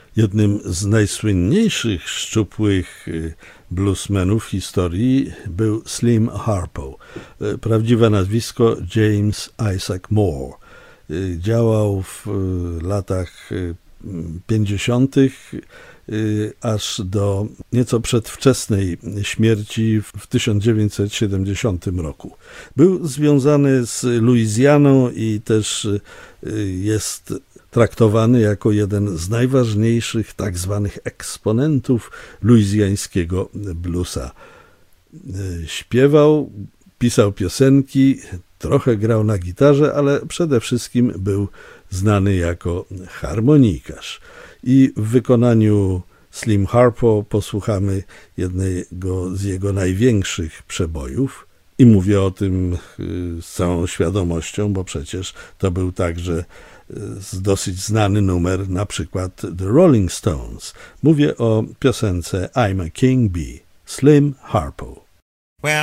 Jednym z najsłynniejszych szczupłych bluesmenów w historii był Slim Harpo. Prawdziwe nazwisko James Isaac Moore. Działał w latach 50. aż do nieco przedwczesnej śmierci w 1970 roku. Był związany z Luizjaną i też jest traktowany jako jeden z najważniejszych tak zwanych eksponentów luizjańskiego bluesa. Śpiewał, pisał piosenki, trochę grał na gitarze, ale przede wszystkim był znany jako harmonikarz. I w wykonaniu Slim Harpo posłuchamy jednego z jego największych przebojów. I mówię o tym z całą świadomością, bo przecież to był także dosyć znany numer, na przykład The Rolling Stones. Mówię o piosence I'm a King Bee, Slim Harpo.